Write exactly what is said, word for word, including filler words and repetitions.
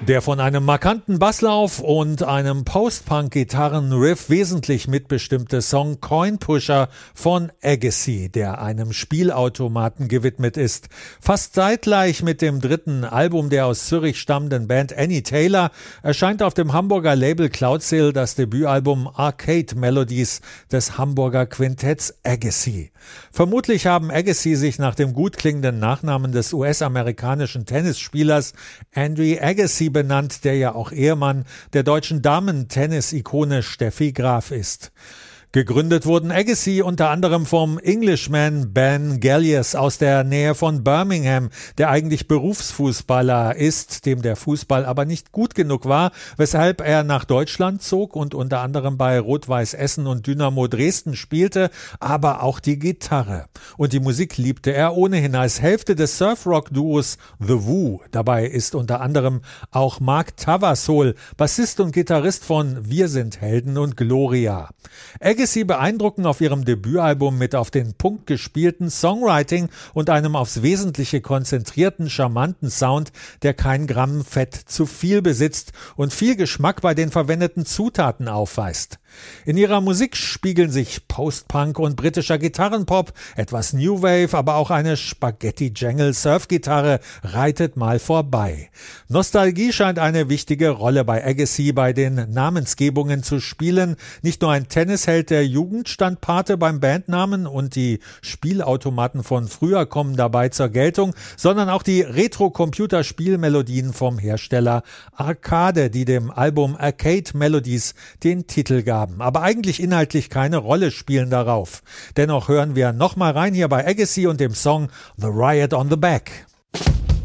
Der von einem markanten Basslauf und einem Post-Punk-Gitarren-Riff wesentlich mitbestimmte Song Coin Pusher von Agassi, der einem Spielautomaten gewidmet ist. Fast zeitgleich mit dem dritten Album der aus Zürich stammenden Band Annie Taylor erscheint auf dem Hamburger Label Cloudsail das Debütalbum Arcade Melodies des Hamburger Quintetts Agassi. Vermutlich haben Agassi sich nach dem gut klingenden Nachnamen des U S-amerikanischen Tennisspielers Andre Agassi benannt, der ja auch Ehemann der deutschen Damen-Tennis-Ikone Steffi Graf ist. Gegründet wurden Agassi unter anderem vom Englishman Ben Gallius aus der Nähe von Birmingham, der eigentlich Berufsfußballer ist, dem der Fußball aber nicht gut genug war, weshalb er nach Deutschland zog und unter anderem bei Rot-Weiß Essen und Dynamo Dresden spielte, aber auch die Gitarre. Und die Musik liebte er ohnehin als Hälfte des Surfrock-Duos The Who. Dabei ist unter anderem auch Mark Tavasol, Bassist und Gitarrist von Wir sind Helden und Gloria. Agassi beeindrucken auf ihrem Debütalbum mit auf den Punkt gespielten Songwriting und einem aufs Wesentliche konzentrierten, charmanten Sound, der kein Gramm Fett zu viel besitzt und viel Geschmack bei den verwendeten Zutaten aufweist. In ihrer Musik spiegeln sich Post-Punk und britischer Gitarrenpop, etwas New Wave, aber auch eine Spaghetti-Jangle-Surfgitarre reitet mal vorbei. Nostalgie scheint eine wichtige Rolle bei Agassi bei den Namensgebungen zu spielen. Nicht nur ein Tennisheld der Jugend stand Pate beim Bandnamen und die Spielautomaten von früher kommen dabei zur Geltung, sondern auch die Retro-Computerspielmelodien vom Hersteller Arcade, die dem Album Arcade Melodies den Titel gaben, aber eigentlich inhaltlich keine Rolle spielen darauf. Dennoch hören wir nochmal rein hier bei Agassi und dem Song The Riot on the Back.